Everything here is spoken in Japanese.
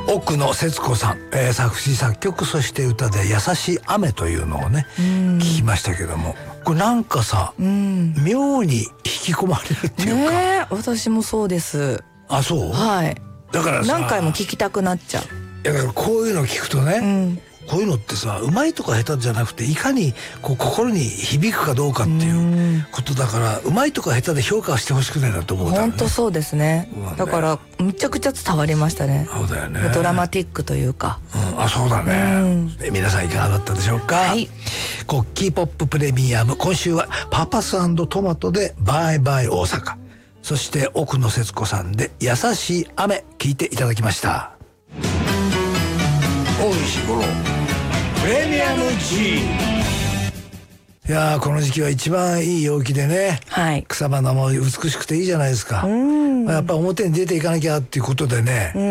奥野節子さん、作詞作曲そして歌で優しい雨というのをね、聞きましたけども、これなんかさ、妙に引き込まれるっていうか、 ね、私もそうです。 あ、そう。 はい。 だからさ、 何回も聞きたくなっちゃう。 だからこういうの聞くとね、こういうのってさ、うまいとか下手じゃなくて、いかにこう心に響くかどうかっていうことだから、うまいとか下手で評価してほしくないなと思う、ね。 本当そうですね。だからめちゃくちゃ伝わりましたね。 そうだよね。 ドラマティックというか。 あ、そうだね。皆さんいかがだったでしょうか。はい。コッキーポッププレミアム、今週はパパス&トマトでバイバイ大阪。そして奥野節子さんで優しい雨、聞いていただきました。大石五郎プレミアム G。 いやー、この時期は一番いい陽気でね、はい、草花も美しくていいじゃないですか。やっぱ表に出ていかなきゃっていうことでね、